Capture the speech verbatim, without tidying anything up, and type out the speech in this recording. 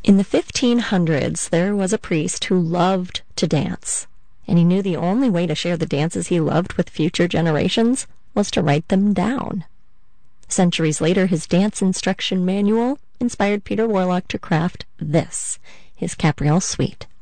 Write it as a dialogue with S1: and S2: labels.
S1: In the fifteen hundreds, there was a priest who loved to dance, and he knew the only way to share the dances he loved with future generations was to write them down. Centuries later, his dance instruction manual inspired Peter Warlock to craft this, his Capriole Suite.